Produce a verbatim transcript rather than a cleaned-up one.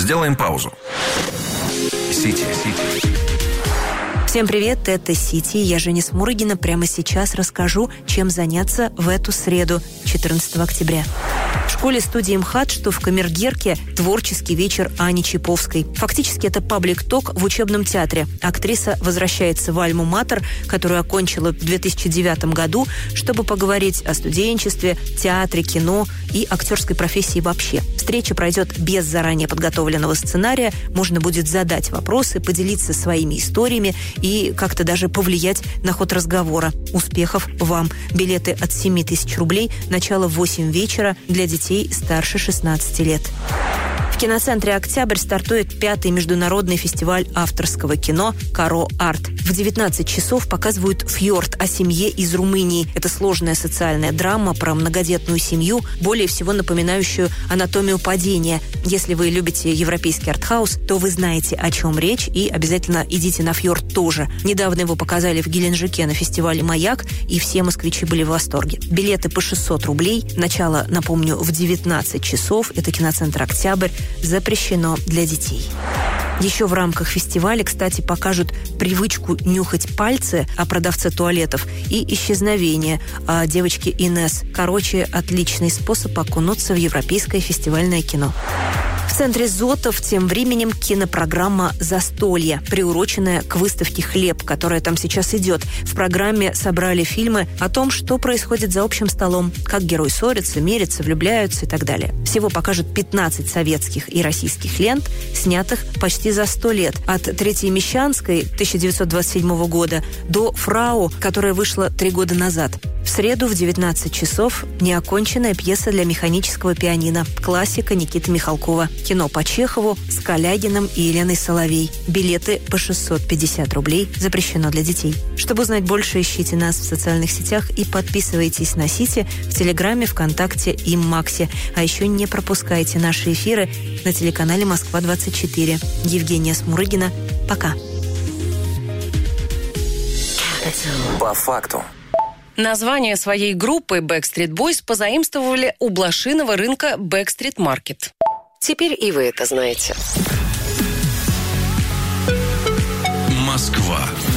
Сделаем паузу. Сити. Всем привет, это Сити, я Женя Смурыгина. Прямо сейчас расскажу, чем заняться в эту среду, четырнадцатого октября. В школе-студии МХАТ, что в Камергерке, творческий вечер Ани Чайповской. Фактически это паблик-ток в учебном театре. Актриса возвращается в Альму-Матер, которую окончила в две тысячи девятом году, чтобы поговорить о студенчестве, театре, кино и актерской профессии вообще. Встреча пройдет без заранее подготовленного сценария. Можно будет задать вопросы, поделиться своими историями и как-то даже повлиять на ход разговора. Успехов вам! Билеты от семь тысяч рублей, начало в восемь вечера для детей старше шестнадцати лет. В киноцентре «Октябрь» стартует пятый международный фестиваль авторского кино «Каро Арт». В девятнадцать часов показывают «Фьорд» о семье из Румынии. Это сложная социальная драма про многодетную семью, более всего напоминающую «Анатомию падения». Если вы любите европейский артхаус, то вы знаете, о чем речь, и обязательно идите на «Фьорд» тоже. Недавно его показали в Геленджике на фестивале «Маяк», и все москвичи были в восторге. Билеты по шестьсот рублей. Начало, напомню, в девятнадцать часов. Это киноцентр «Октябрь». Запрещено для детей. Еще в рамках фестиваля, кстати, покажут привычку нюхать пальцы о продавце туалетов и исчезновение о девочке Инесс. Короче, отличный способ окунуться в европейское фестивальное кино. В центре Зотов тем временем кинопрограмма «Застолье», приуроченная к выставке «Хлеб», которая там сейчас идет. В программе собрали фильмы о том, что происходит за общим столом, как герои ссорятся, мирятся, влюбляются и так далее. Всего покажут пятнадцать советских и российских лент, снятых почти за сто лет. От «Третьей Мещанской» тысяча девятьсот двадцать седьмого года до «Фрау», которая вышла три года назад. В среду в девятнадцать часов неоконченная пьеса для механического пианино. Классика Никиты Михалкова. Кино по Чехову с Калягиным и Еленой Соловей. Билеты по шестьсот пятьдесят рублей. Запрещено для детей. Чтобы узнать больше, ищите нас в социальных сетях и подписывайтесь на Сити в Телеграме, ВКонтакте и Максе. А еще не пропускайте наши эфиры на телеканале Москва двадцать четыре. Евгения Смурыгина. Пока. По факту. Название своей группы Backstreet Boys позаимствовали у блошиного рынка Backstreet Market. Теперь и вы это знаете. Москва